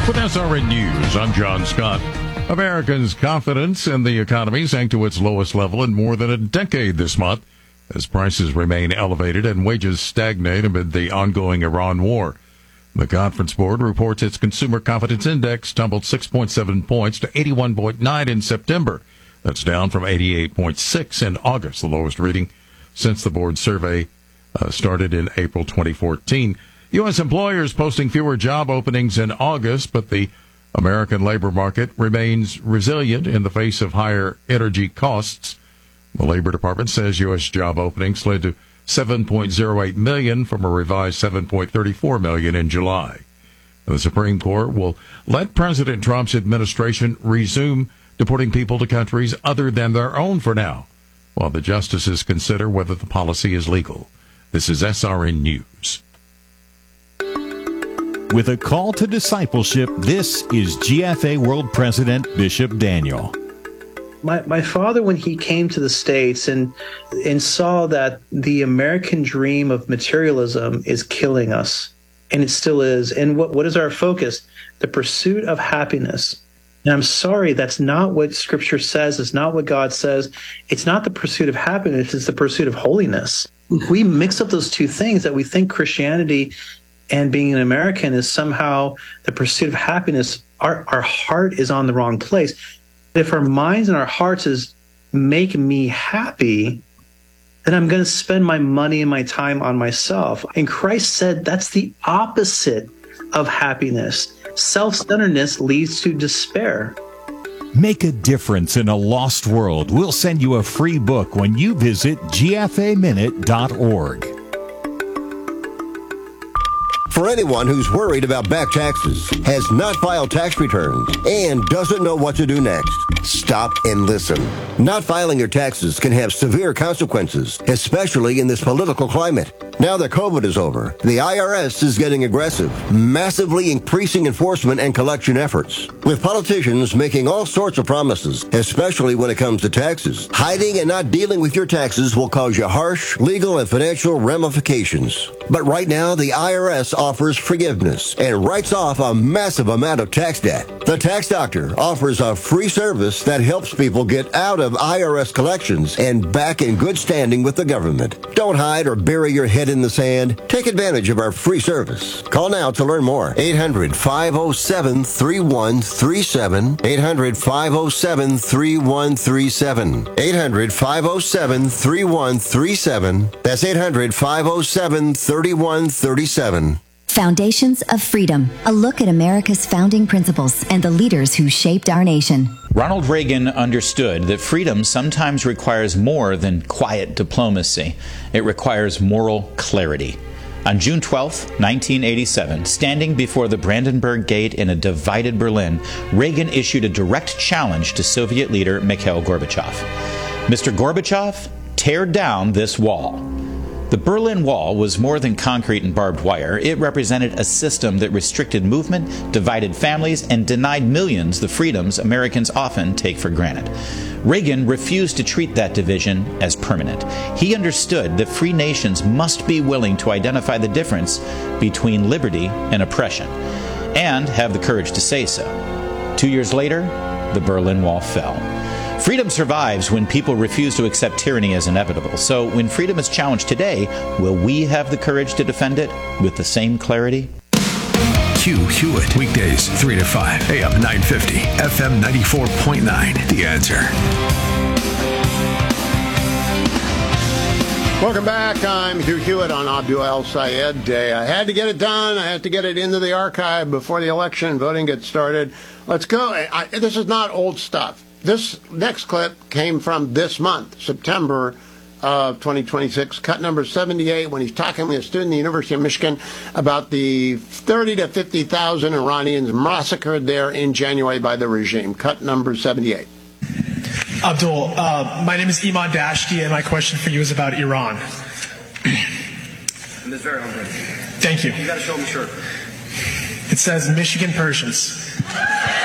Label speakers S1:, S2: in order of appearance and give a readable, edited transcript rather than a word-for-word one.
S1: With SRN News, I'm John Scott. Americans' confidence in the economy sank to its lowest level in more than a decade this month as prices remain elevated and wages stagnate amid the ongoing Iran war. The Conference Board reports its Consumer Confidence Index tumbled 6.7 points to 81.9 in September. That's down from 88.6 in August, the lowest reading since the board survey started in April 2014. U.S. employers posting fewer job openings in August, but the American labor market remains resilient in the face of higher energy costs. The Labor Department says U.S. job openings led to 7.08 million from a revised 7.34 million in July. The Supreme Court will let President Trump's administration resume deporting people to countries other than their own for now, while the justices consider whether the policy is legal. This is SRN News.
S2: With a call to discipleship, this is GFA World President Bishop Daniel.
S3: My father, when he came to the States and saw that the American dream of materialism is killing us, and it still is. And what is our focus? The pursuit of happiness. And I'm sorry, that's not what Scripture says. It's not what God says. It's not the pursuit of happiness. It's the pursuit of holiness. We mix up those two things, that we think Christianity and being an American is somehow the pursuit of happiness. Our heart is on the wrong place. If our minds and our hearts is make me happy, then I'm going to spend my money and my time on myself. And Christ said that's the opposite of happiness. Self-centeredness leads to despair.
S2: Make a difference in a lost world. We'll send you a free book when you visit gfaminute.org.
S4: For anyone who's worried about back taxes, has not filed tax returns, and doesn't know what to do next, stop and listen. Not filing your taxes can have severe consequences, especially in this political climate. Now that COVID is over, the IRS is getting aggressive, massively increasing enforcement and collection efforts. With politicians making all sorts of promises, especially when it comes to taxes, hiding and not dealing with your taxes will cause you harsh legal and financial ramifications. But right now, the IRS offers forgiveness and writes off a massive amount of tax debt. The Tax Doctor offers a free service that helps people get out of IRS collections and back in good standing with the government. Don't hide or bury your head in the sand. Take advantage of our free service. Call now to learn more. 800-507-3137. 800-507-3137. 800-507-3137. That's 800-507-3137.
S5: Foundations of Freedom, a look at America's founding principles and the leaders who shaped our nation.
S6: Ronald Reagan understood that freedom sometimes requires more than quiet diplomacy. It requires moral clarity. On June 12, 1987, standing before the Brandenburg Gate in a divided Berlin, Reagan issued a direct challenge to Soviet leader Mikhail Gorbachev. Mr. Gorbachev, tear down this wall. The Berlin Wall was more than concrete and barbed wire. It represented a system that restricted movement, divided families, and denied millions the freedoms Americans often take for granted. Reagan refused to treat that division as permanent. He understood that free nations must be willing to identify the difference between liberty and oppression, and have the courage to say so. 2 years later, the Berlin Wall fell. Freedom survives when people refuse to accept tyranny as inevitable. So when freedom is challenged today, will we have the courage to defend it with the same clarity?
S7: Hugh Hewitt, weekdays 3 to 5, AM 950, FM 94.9. The Answer.
S8: Welcome back. I'm Hugh Hewitt on Abdul El Sayed Day. I had to get it done. I had to get it into the archive before the election. Voting gets started. Let's go. This is not old stuff. This next clip came from this month, September of 2026, cut number 78, when he's talking with a student at the University of Michigan about the 30 to 50,000 Iranians massacred there in January by the regime. Cut number 78.
S9: Abdul, my name is Iman Dashki, and my question for you is about Iran.
S10: And that's very humble.
S9: Thank you.
S10: You got to show me shirt.
S9: It says Michigan Persians.